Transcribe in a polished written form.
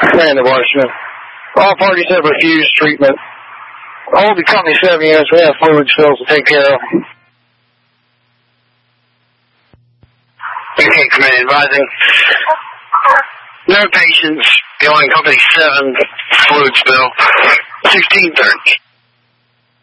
Commander Washington. All parties have refused treatment. Hold the company 7 units. We have fluid spills to take care of. Okay, Command advising. No patients. Going company 7 fluid spill. 1630.